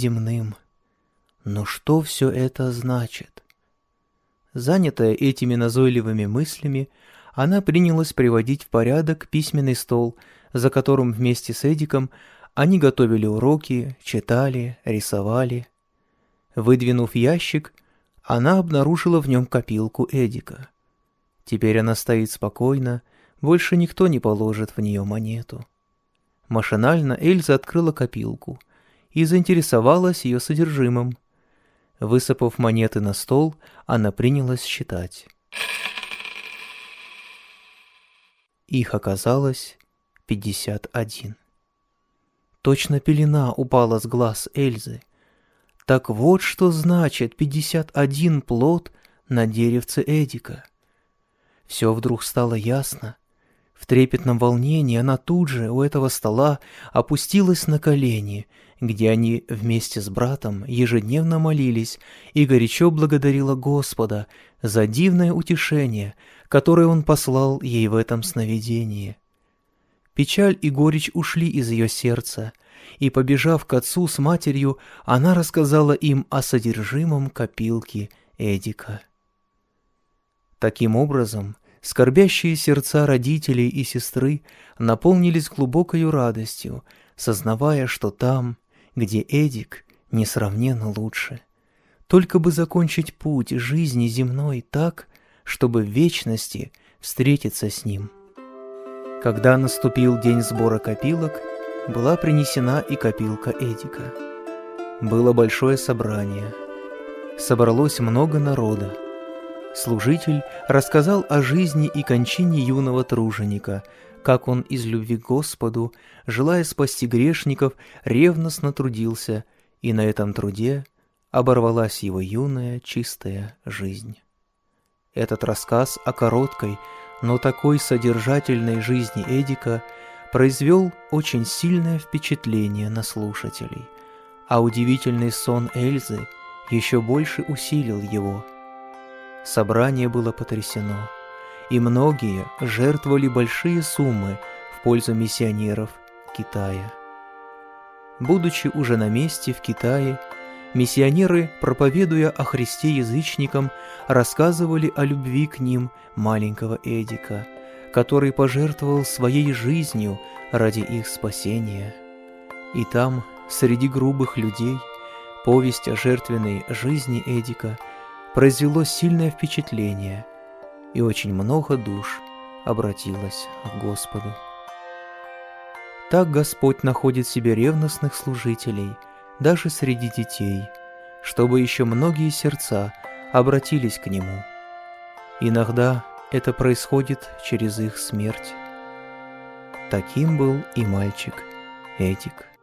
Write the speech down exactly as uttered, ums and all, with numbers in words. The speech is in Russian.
неземным. Но что все это значит? Занятая этими назойливыми мыслями, она принялась приводить в порядок письменный стол, за которым вместе с Эдиком они готовили уроки, читали, рисовали. Выдвинув ящик, она обнаружила в нем копилку Эдика. Теперь она стоит спокойно, больше никто не положит в нее монету. Машинально Эльза открыла копилку и заинтересовалась ее содержимым. Высыпав монеты на стол, она принялась считать. Их оказалось пятьдесят один. Точно пелена упала с глаз Эльзы. Так вот что значит пятьдесят один плод на деревце Эдика. Все вдруг стало ясно. В трепетном волнении она тут же у этого стола опустилась на колени, где они вместе с братом ежедневно молились, и горячо благодарила Господа за дивное утешение, которое Он послал ей в этом сновидении. Печаль и горечь ушли из ее сердца, и, побежав к отцу с матерью, она рассказала им о содержимом копилки Эдика. Таким образом, скорбящие сердца родителей и сестры наполнились глубокою радостью, сознавая, что там, где Эдик, несравненно лучше. Только бы закончить путь жизни земной так, чтобы в вечности встретиться с ним. Когда наступил день сбора копилок, была принесена и копилка Эдика. Было большое собрание. Собралось много народа. Служитель рассказал о жизни и кончине юного труженика, как он из любви к Господу, желая спасти грешников, ревностно трудился, и на этом труде оборвалась его юная чистая жизнь. Этот рассказ о короткой, но такой содержательной жизни Эдика произвел очень сильное впечатление на слушателей, а удивительный сон Эльзы еще больше усилил его. Собрание было потрясено, и многие жертвовали большие суммы в пользу миссионеров Китая. Будучи уже на месте в Китае, миссионеры, проповедуя о Христе язычникам, рассказывали о любви к ним маленького Эдика, который пожертвовал своей жизнью ради их спасения. И там, среди грубых людей, повесть о жертвенной жизни Эдика произвело сильное впечатление, и очень много душ обратилось к Господу. Так Господь находит себе ревностных служителей даже среди детей, чтобы еще многие сердца обратились к Нему. Иногда это происходит через их смерть. Таким был и мальчик Эдик.